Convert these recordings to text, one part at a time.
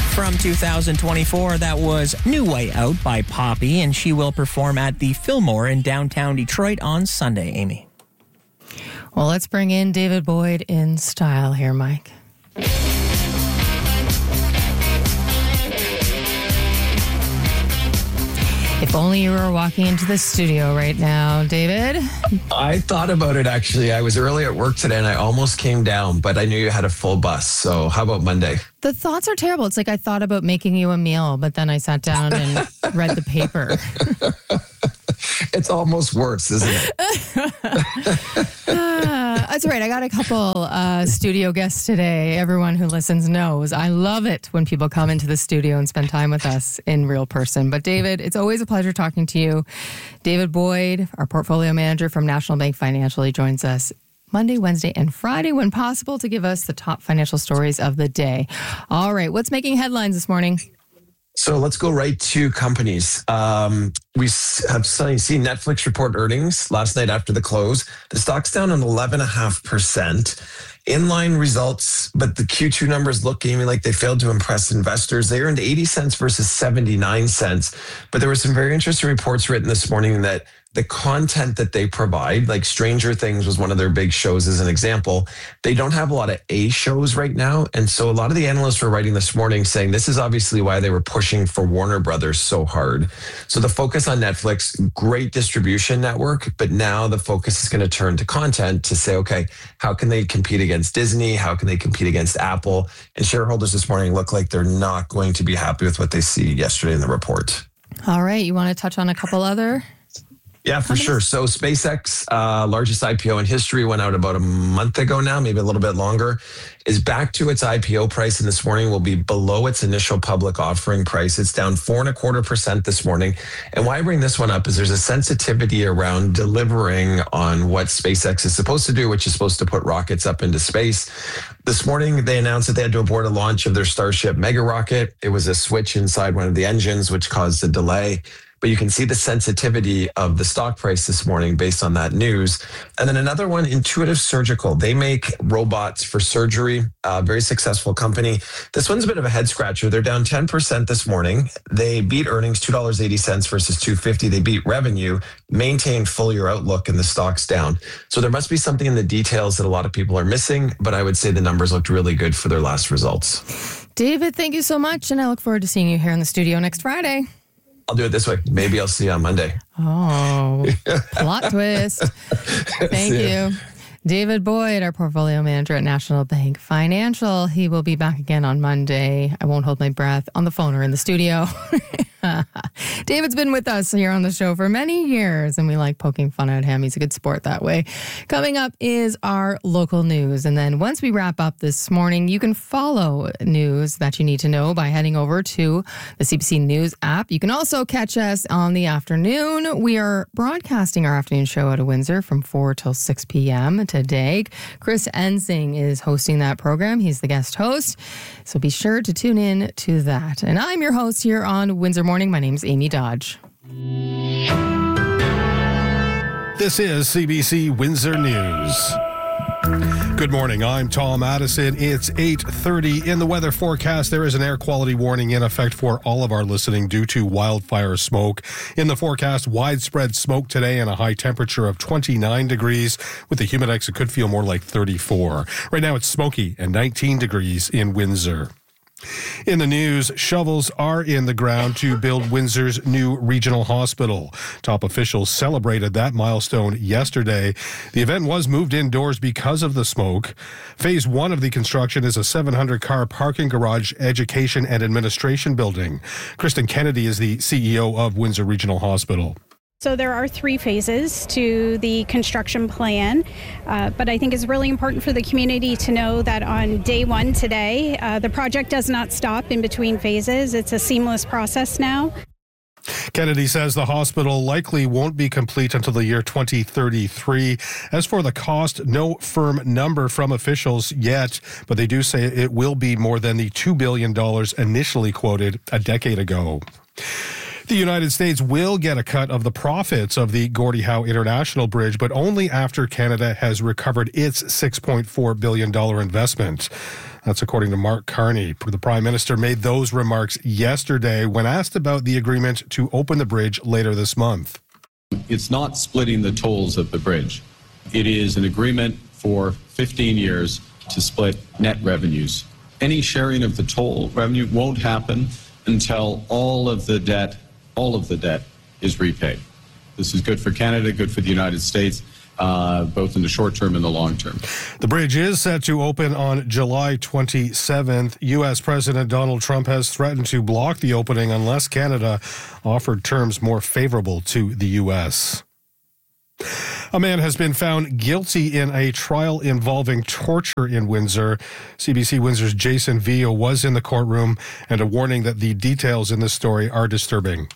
From 2024, that was New Way Out by Poppy, and she will perform at the Fillmore in downtown Detroit on Sunday, Amy. Well, let's bring in David Boyd in style here, Mike. If only you were walking into the studio right now, David. I thought about it, actually. I was early at work today and I almost came down, but I knew you had a full bus. So how about Monday? The thoughts are terrible. It's like I thought about making you a meal, but then I sat down and read the paper. It's almost worse, isn't it? That's right. I got a couple studio guests today. Everyone who listens knows I love it when people come into the studio and spend time with us in real person. But David, it's always a pleasure talking to you. David Boyd, our portfolio manager from National Bank Financial, he joins us Monday, Wednesday, and Friday when possible to give us the top financial stories of the day. All right. What's making headlines this morning? So let's go right to companies. We have seen Netflix report earnings last night after the close. The stock's down an 11.5%. Inline results, but the Q2 numbers look, Amy, like they failed to impress investors. They earned 80 cents versus 79 cents. But there were some very interesting reports written this morning that the content that they provide, like Stranger Things was one of their big shows as an example, they don't have a lot of A shows right now. And so a lot of the analysts were writing this morning saying this is obviously why they were pushing for Warner Brothers so hard. So the focus on Netflix, great distribution network, but now the focus is going to turn to content to say, okay, how can they compete against Disney? How can they compete against Apple? And shareholders this morning look like they're not going to be happy with what they see yesterday in the report. All right. You want to touch on a couple other? Yeah, for sure. So SpaceX, largest IPO in history, went out about a month ago now, maybe a little bit longer, is back to its IPO price, and this morning will be below its initial public offering price. It's down 4.25% this morning. And why I bring this one up is there's a sensitivity around delivering on what SpaceX is supposed to do, which is supposed to put rockets up into space. This morning, they announced that they had to abort a launch of their Starship mega rocket. It was a switch inside one of the engines, which caused a delay. But you can see the sensitivity of the stock price this morning based on that news. And then another one, Intuitive Surgical. They make robots for surgery, a very successful company. This one's a bit of a head scratcher. They're down 10% this morning. They beat earnings $2.80 versus $2.50. They beat revenue, maintained full year outlook, and the stock's down. So there must be something in the details that a lot of people are missing, but I would say the numbers looked really good for their last results. David, thank you so much. And I look forward to seeing you here in the studio next Friday. I'll do it this way. Maybe I'll see you on Monday. Oh, plot twist. Thank you. David Boyd, our portfolio manager at National Bank Financial. He will be back again on Monday. I won't hold my breath on the phone or in the studio. David's been with us here on the show for many years, and we like poking fun at him. He's a good sport that way. Coming up is our local news. And then once we wrap up this morning, you can follow news that you need to know by heading over to the CBC News app. You can also catch us on the afternoon. We are broadcasting our afternoon show out of Windsor from 4 till 6 p.m. today. Chris Ensing is hosting that program. He's the guest host. So be sure to tune in to that. And I'm your host here on Windsor Morning. My name's Amy Dodge. This is CBC Windsor News. Good morning. I'm Tom Addison. It's 8:30. In the weather forecast, there is an air quality warning in effect for all of our listening due to wildfire smoke. In the forecast, widespread smoke today and a high temperature of 29 degrees. With the humidex, it could feel more like 34. Right now, it's smoky and 19 degrees in Windsor. In the news, shovels are in the ground to build Windsor's new regional hospital. Top officials celebrated that milestone yesterday. The event was moved indoors because of the smoke. Phase 1 of the construction is a 700-car parking garage, education and administration building. Kristen Kennedy is the CEO of Windsor Regional Hospital. So there are 3 phases to the construction plan, but I think it's really important for the community to know that on day 1 today, the project does not stop in between phases. It's a seamless process now. Kennedy says the hospital likely won't be complete until the year 2033. As for the cost, no firm number from officials yet, but they do say it will be more than the $2 billion initially quoted a decade ago. The United States will get a cut of the profits of the Gordie Howe International Bridge, but only after Canada has recovered its $6.4 billion investment. That's according to Mark Carney. The Prime Minister made those remarks yesterday when asked about the agreement to open the bridge later this month. It's not splitting the tolls of the bridge. It is an agreement for 15 years to split net revenues. Any sharing of the toll revenue won't happen until all of the debt is repaid. This is good for Canada, good for the United States, both in the short term and the long term. The bridge is set to open on July 27th. U.S. President Donald Trump has threatened to block the opening unless Canada offered terms more favorable to the U.S. A man has been found guilty in a trial involving torture in Windsor. CBC Windsor's Jason Vio was in the courtroom, and a warning that the details in this story are disturbing.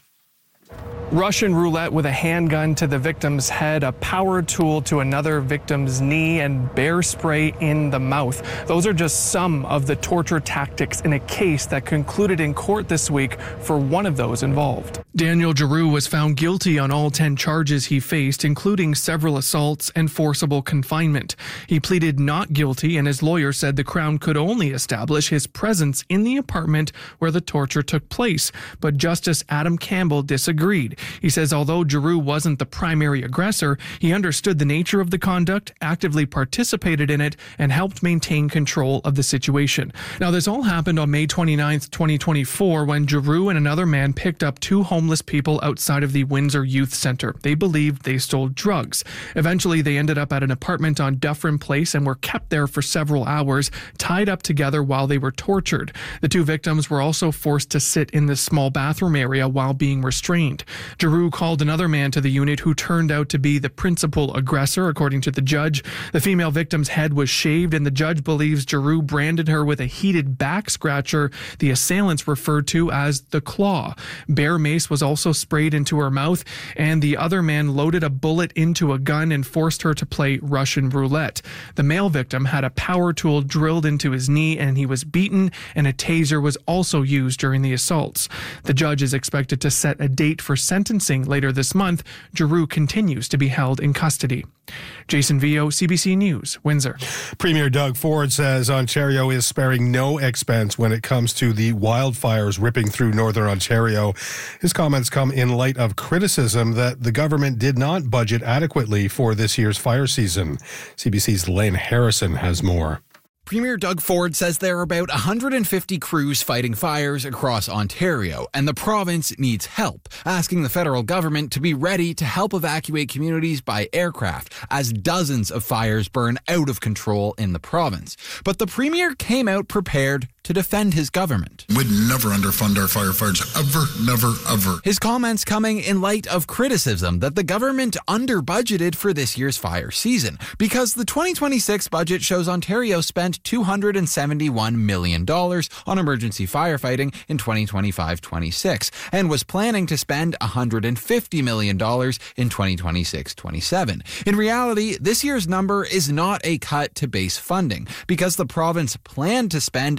Russian roulette with a handgun to the victim's head, a power tool to another victim's knee, and bear spray in the mouth. Those are just some of the torture tactics in a case that concluded in court this week for one of those involved. Daniel Giroux was found guilty on all 10 charges he faced, including several assaults and forcible confinement. He pleaded not guilty, and his lawyer said the Crown could only establish his presence in the apartment where the torture took place. But Justice Adam Campbell disagreed. He says although Giroux wasn't the primary aggressor, he understood the nature of the conduct, actively participated in it, and helped maintain control of the situation. Now, this all happened on May 29th, 2024, when Giroux and another man picked up 2 homeless people outside of the Windsor Youth Centre. They believed they stole drugs. Eventually, they ended up at an apartment on Dufferin Place and were kept there for several hours, tied up together while they were tortured. The 2 victims were also forced to sit in the small bathroom area while being restrained. Giroux called another man to the unit who turned out to be the principal aggressor, according to the judge. The female victim's head was shaved, and the judge believes Giroux branded her with a heated back scratcher the assailants referred to as the claw. Bear mace was also sprayed into her mouth, and the other man loaded a bullet into a gun and forced her to play Russian roulette. The male victim had a power tool drilled into his knee, and he was beaten, and a taser was also used during the assaults. The judge is expected to set a date for sentencing later this month. Giroux continues to be held in custody. Jason Vio, CBC News, Windsor. Premier Doug Ford says Ontario is sparing no expense when it comes to the wildfires ripping through northern Ontario. His comments come in light of criticism that the government did not budget adequately for this year's fire season. CBC's Lane Harrison has more. Premier Doug Ford says there are about 150 crews fighting fires across Ontario, and the province needs help, asking the federal government to be ready to help evacuate communities by aircraft as dozens of fires burn out of control in the province. But the Premier came out prepared to defend his government. We'd never underfund our firefighters, ever, never, ever. His comments coming in light of criticism that the government under-budgeted for this year's fire season, because the 2026 budget shows Ontario spent $271 million on emergency firefighting in 2025-26 and was planning to spend $150 million in 2026-27. In reality, this year's number is not a cut to base funding because the province planned to spend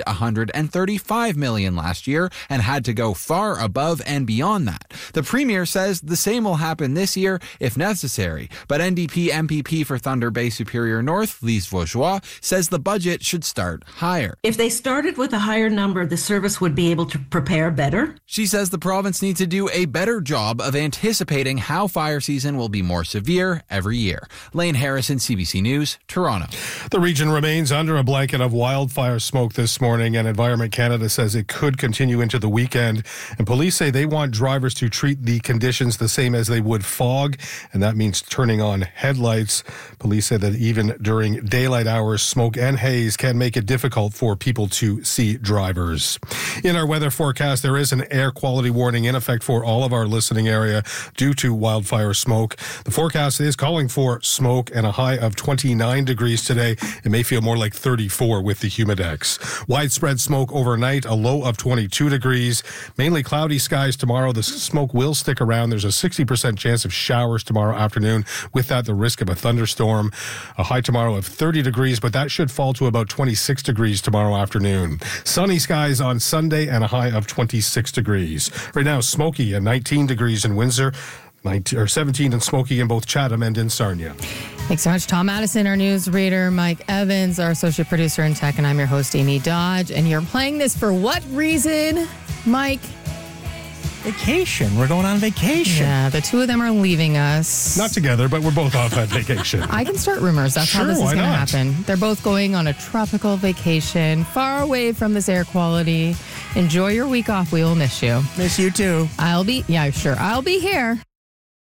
$135 million last year and had to go far above and beyond that. The Premier says the same will happen this year if necessary, but NDP MPP for Thunder Bay Superior North, Lise Vaugeois, says the budget should start higher. If they started with a higher number, the service would be able to prepare better. She says the province needs to do a better job of anticipating how fire season will be more severe every year. Lane Harrison, CBC News, Toronto. The region remains under a blanket of wildfire smoke this morning, and Environment Canada says it could continue into the weekend. And police say they want drivers to treat the conditions the same as they would fog, and that means turning on headlights. Police say that even during daylight hours, smoke and haze can make it difficult for people to see drivers. In our weather forecast, there is an air quality warning in effect for all of our listening area due to wildfire smoke. The forecast is calling for smoke and a high of 29 degrees today. It may feel more like 34 with the humidex. Widespread smoke overnight, a low of 22 degrees. Mainly cloudy skies tomorrow. The smoke will stick around. There's a 60% chance of showers tomorrow afternoon. With that, the risk of a thunderstorm. A high tomorrow of 30 degrees, but that should fall to about 26 degrees tomorrow afternoon. Sunny skies on Sunday and a high of 26 degrees. Right now, smoky at 19 degrees in Windsor, 17 and smoky in both Chatham and in Sarnia. Thanks so much, Tom Addison, our news reader, Mike Evans, our associate producer in tech, and I'm your host, Amy Dodge. And you're playing this for what reason, Mike? Vacation. We're going on vacation. Yeah, the two of them are leaving us. Not together, but we're both off on vacation. I can start rumors. That's how this is going to happen. They're both going on a tropical vacation, far away from this air quality. Enjoy your week off. We will miss you. Miss you too. I'll be here.